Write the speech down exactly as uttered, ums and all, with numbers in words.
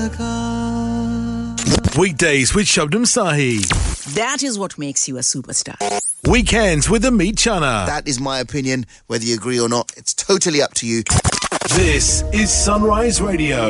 Weekdays with Shabnam Sahi. That is what makes you a superstar. Weekends with Amit Chana. That is my opinion. Whether you agree or not, it's totally up to you. This is Sunrise Radio.